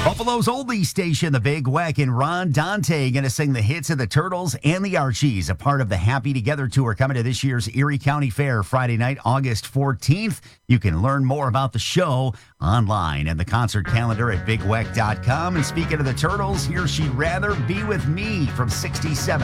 Buffalo's oldie station, the Big Weck, and Ron Dante going to sing the hits of the Turtles and the Archies, a part of the Happy Together tour coming to this year's Erie County Fair Friday night, August 14th. You can learn more about the show online and the concert calendar at bigweck.com. And speaking of the Turtles, here's She'd Rather Be With Me from 67.